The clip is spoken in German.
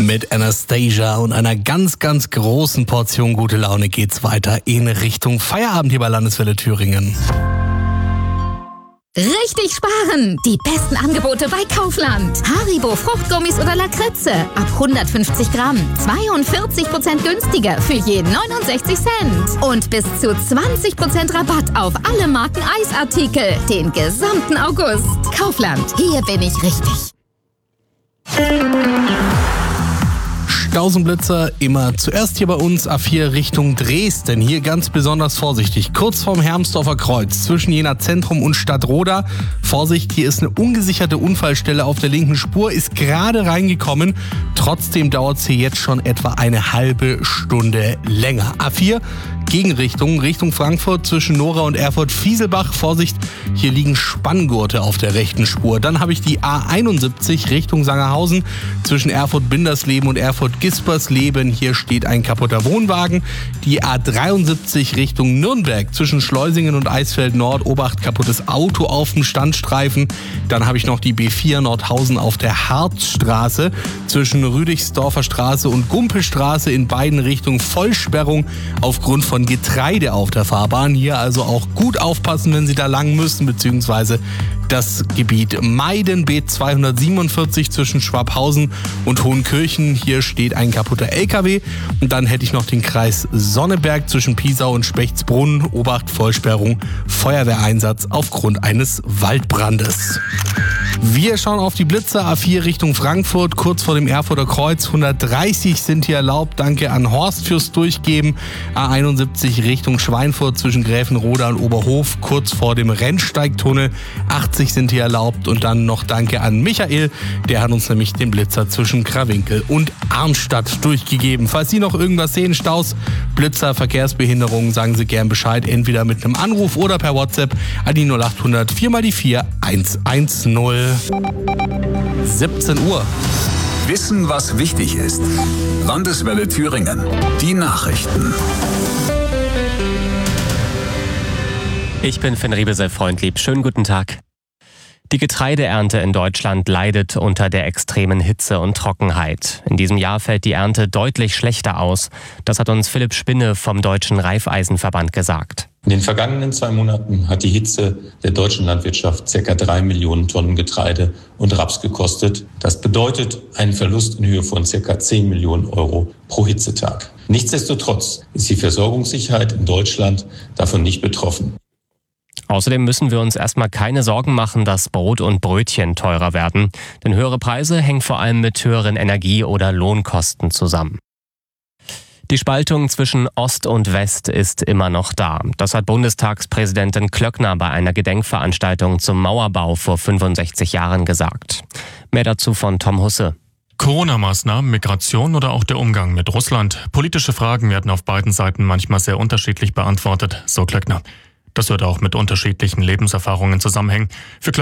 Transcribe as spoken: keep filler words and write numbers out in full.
Mit Anastasia und einer ganz, ganz großen Portion gute Laune geht's weiter in Richtung Feierabend hier bei Landeswelle Thüringen. Richtig sparen! Die besten Angebote bei Kaufland. Haribo Fruchtgummis oder Lakritze ab hundertfünfzig Gramm. zweiundvierzig Prozent günstiger für je neunundsechzig Cent. Und bis zu zwanzig Prozent Rabatt auf alle Marken Eisartikel. Den gesamten August. Kaufland. Hier bin ich richtig. Staus und Blitzer immer zuerst hier bei uns A vier Richtung Dresden. Hier ganz besonders vorsichtig. Kurz vorm Hermsdorfer Kreuz zwischen Jena Zentrum und Stadtroda. Vorsicht, hier ist eine ungesicherte Unfallstelle auf der linken Spur. Ist gerade reingekommen. Trotzdem dauert es hier jetzt schon etwa eine halbe Stunde länger. A vier Gegenrichtung, Richtung Frankfurt zwischen Nora und Erfurt-Fieselbach. Vorsicht, hier liegen Spanngurte auf der rechten Spur. Dann habe ich die A einundsiebzig Richtung Sangerhausen zwischen Erfurt-Bindersleben und Erfurt-Gispersleben. Hier steht ein kaputter Wohnwagen. Die A dreiundsiebzig Richtung Nürnberg zwischen Schleusingen und Eisfeld-Nord. Obacht, kaputtes Auto auf dem Standstreifen. Dann habe ich noch die B vier Nordhausen auf der Harzstraße zwischen Rüdigsdorfer Straße und Gumpelstraße in beiden Richtungen Vollsperrung aufgrund von Getreide auf der Fahrbahn. Hier also auch gut aufpassen, wenn Sie da lang müssen, beziehungsweise das Gebiet meiden. B zweihundertsiebenundvierzig zwischen Schwabhausen und Hohenkirchen. Hier steht ein kaputter L K W. Und dann hätte ich noch den Kreis Sonneberg zwischen Piesau und Spechtsbrunn. Obacht, Vollsperrung, Feuerwehreinsatz aufgrund eines Waldbrandes. Wir schauen auf die Blitzer. A vier Richtung Frankfurt, kurz vor dem Erfurter Kreuz. hundertdreißig sind hier erlaubt. Danke an Horst fürs Durchgeben. A einundsiebzig Richtung Schweinfurt zwischen Gräfenroda und Oberhof, kurz vor dem Rennsteigtunnel. achtzig sind hier erlaubt. Und dann noch Danke an Michael. Der hat uns nämlich den Blitzer zwischen Krawinkel und Arnstadt durchgegeben. Falls Sie noch irgendwas sehen, Staus, Blitzer, Verkehrsbehinderungen, sagen Sie gern Bescheid. Entweder mit einem Anruf oder per WhatsApp an die null achthundert vier mal die vier eins eins null. siebzehn Uhr. Wissen, was wichtig ist. Landeswelle Thüringen. Die Nachrichten. Ich bin Finn Riebesel-Freundlieb. Schönen guten Tag. Die Getreideernte in Deutschland leidet unter der extremen Hitze und Trockenheit. In diesem Jahr fällt die Ernte deutlich schlechter aus. Das hat uns Philipp Spinne vom Deutschen Reifeisenverband gesagt. In den vergangenen zwei Monaten hat die Hitze der deutschen Landwirtschaft ca. drei Millionen Tonnen Getreide und Raps gekostet. Das bedeutet einen Verlust in Höhe von ca. zehn Millionen Euro pro Hitzetag. Nichtsdestotrotz ist die Versorgungssicherheit in Deutschland davon nicht betroffen. Außerdem müssen wir uns erstmal keine Sorgen machen, dass Brot und Brötchen teurer werden. Denn höhere Preise hängen vor allem mit höheren Energie- oder Lohnkosten zusammen. Die Spaltung zwischen Ost und West ist immer noch da. Das hat Bundestagspräsidentin Klöckner bei einer Gedenkveranstaltung zum Mauerbau vor fünfundsechzig Jahren gesagt. Mehr dazu von Tom Husse. Corona-Maßnahmen, Migration oder auch der Umgang mit Russland. Politische Fragen werden auf beiden Seiten manchmal sehr unterschiedlich beantwortet, so Klöckner. Das wird auch mit unterschiedlichen Lebenserfahrungen zusammenhängen. Für